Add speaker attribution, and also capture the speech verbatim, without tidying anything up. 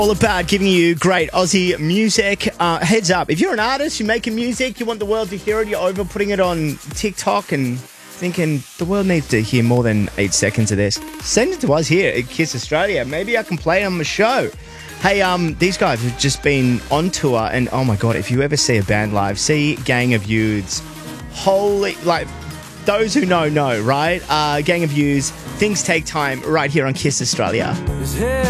Speaker 1: All about giving you great Aussie music. Uh, heads up, if you're an artist, you're making music, you want the world to hear it, you're over putting it on TikTok and thinking the world needs to hear more than eight seconds of this, send it to us here at Kiss Australia. Maybe I can play it on the show. Hey, um, these guys have just been on tour, and oh my God, if you ever see a band live, see Gang of Youths. Holy, like, those who know, know, right? Uh, Gang of Youths, Things Take Time, right here on Kiss Australia.